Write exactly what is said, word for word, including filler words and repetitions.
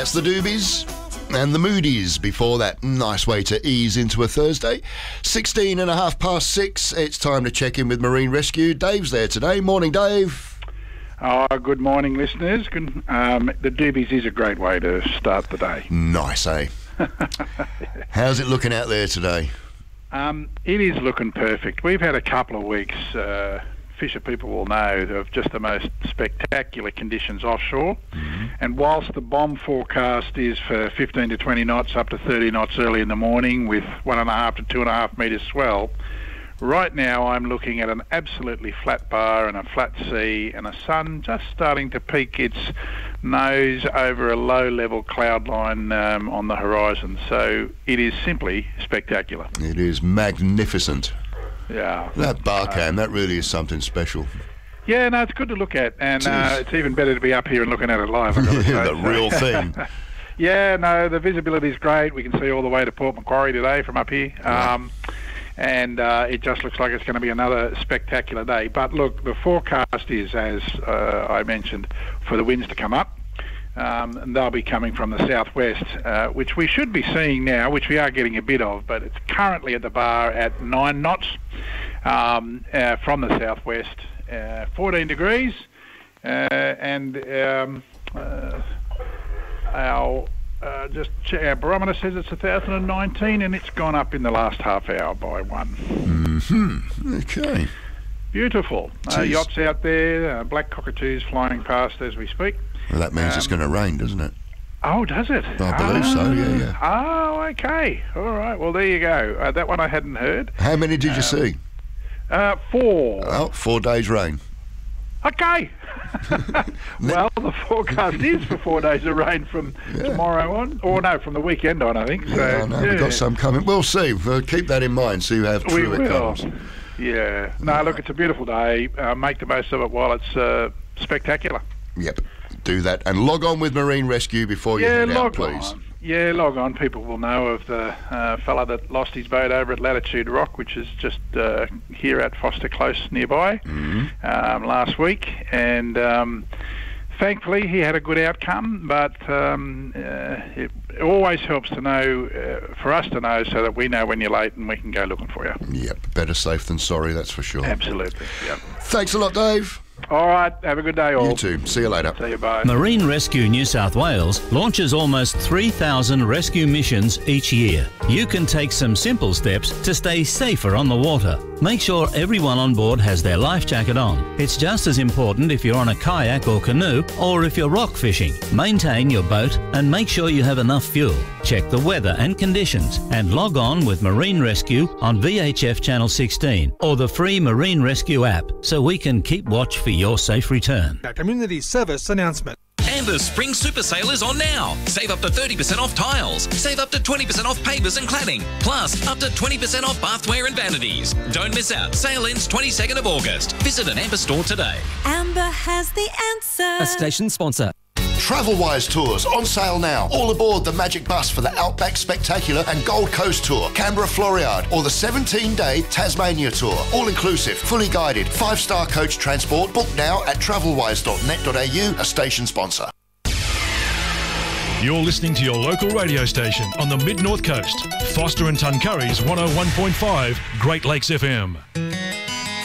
That's the Doobies and the Moodies before that. Nice way to ease into a Thursday. sixteen and a half past six. It's time to check in with Marine Rescue. Dave's there today. Morning, Dave. Oh, good morning, listeners. Good, um, the Doobies is a great way to start the day. Nice, eh? How's it looking out there today? Um, it is looking perfect. We've had a couple of weeks, uh, fisher people will know, of just the most spectacular conditions offshore. Mm-hmm. And whilst the bomb forecast is for fifteen to twenty knots up to thirty knots early in the morning with one and a half to two and a half metres swell, right now I'm looking at an absolutely flat bar and a flat sea and a sun just starting to peek its nose over a low-level cloud line um, on the horizon. So it is simply spectacular. It is magnificent. Yeah. That bar cam, uh, that really is something special. Yeah, no, it's good to look at, and uh, it's even better to be up here and looking at it live. I've got to say. The real thing. Yeah, no, the visibility is great. We can see all the way to Port Macquarie today from up here. Um, and uh, it just looks like it's going to be another spectacular day. But look, the forecast is, as uh, I mentioned, for the winds to come up. Um, and they'll be coming from the southwest, uh, which we should be seeing now, which we are getting a bit of, but it's currently at the bar at nine knots um, uh, from the southwest, uh, fourteen degrees, uh, and um, uh, our Uh, just check, our barometer says it's one thousand nineteen, and it's gone up in the last half hour by one. Mm-hmm. Okay. Beautiful. Uh, yachts out there, uh, black cockatoos flying past as we speak. Well, that means um, it's going to rain, doesn't it? Oh, does it? I believe oh, so, yeah, yeah. Oh, okay. All right. Well, there you go. Uh, that one I hadn't heard. How many did um, you see? Uh, four. Oh, four days rain. Okay. Well, the forecast is for four days of rain from yeah. tomorrow on, or no, from the weekend on, I think. So, yeah, I know. Yeah. We've got some coming. We'll see. We'll keep that in mind, see how true we it will. comes. Yeah. No, right. Look, it's a beautiful day. Uh, make the most of it while it's uh, spectacular. Yep. Do that. And log on with Marine Rescue before you yeah, head log out, please. On. Yeah, log on. People will know of the uh, fella that lost his boat over at Latitude Rock, which is just uh, here at Foster Close nearby, mm-hmm. um, last week. And um, thankfully he had a good outcome, but um, uh, it always helps to know, uh, for us to know, so that we know when you're late and we can go looking for you. Yep, better safe than sorry, that's for sure. Absolutely, yep. Thanks a lot, Dave. All right, have a good day all. You too. See you later. See you, bye. Marine Rescue New South Wales launches almost three thousand rescue missions each year. You can take some simple steps to stay safer on the water. Make sure everyone on board has their life jacket on. It's just as important if you're on a kayak or canoe or if you're rock fishing. Maintain your boat and make sure you have enough fuel. Check the weather and conditions and log on with Marine Rescue on V H F Channel sixteen or the free Marine Rescue app so we can keep watch for your safe return. A community service announcement. And the Spring Super Sale is on now. Save up to thirty percent off tiles. Save up to twenty percent off pavers and cladding. Plus, up to twenty percent off bathware and vanities. Don't miss out. Sale ends twenty-second of August. Visit an Amber store today. Amber has the answer. A station sponsor. Travelwise tours on sale now. All aboard the Magic Bus for the Outback Spectacular and Gold Coast Tour, Canberra Floriade, or the seventeen-day Tasmania Tour. All inclusive, fully guided, five-star coach transport. Book now at travelwise dot net dot a u, a station sponsor. You're listening to your local radio station on the Mid-North Coast. Foster and Tuncurry's one oh one point five Great Lakes F M.